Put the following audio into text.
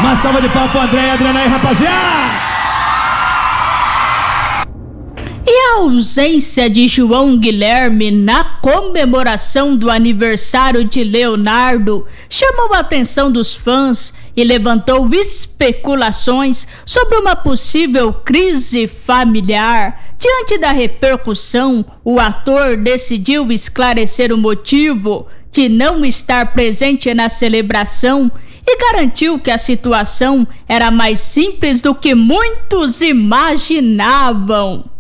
Uma salva de palmas pro André e Adriana aí, rapaziada! E a ausência de João Guilherme na comemoração do aniversário de Leonardo chamou a atenção dos fãs e levantou especulações sobre uma possível crise familiar. Diante da repercussão, o ator decidiu esclarecer o motivo de não estar presente na celebração e garantiu que a situação era mais simples do que muitos imaginavam.